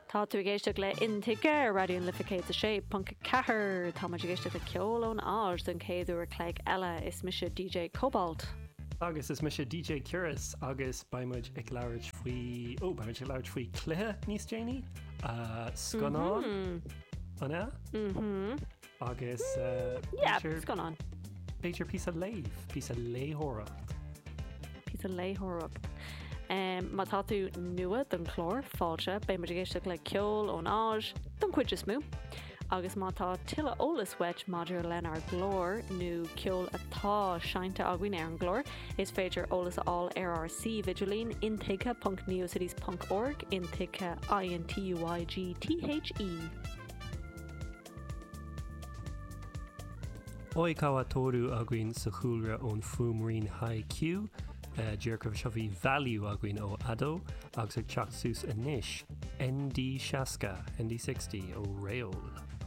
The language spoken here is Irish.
Tá tú géisteach le intige radioún lificéid a sé Punk cethir tá muid géisteach le ceolón áir don céadú cléig eile is mise DJ Cobalt. Agus is mise DJ Curis agus baimid ag leabhart faoi baimid ag leabhart faoi cluthe níos Janie scanán anna agus scanán Beidir pí a léthireacht Pí a léthireacht má tá tú nua don chlór fáilte bé mar géisteach le ceol ón áis don chuid is mú agus má tá tuile ólas wet maidir len ar glór nó ceol atá seinte aguain ar an glór is féidir ólas all RRC Vigilín intika.neocities.org intika INTUIGTHE Oi cáha tóú aguain sa chúlra ón Fumarín High Q Dearcah seo bhí value aguain ó Adó agus ag teach sús inis ND 60 ND 60 ó Raol.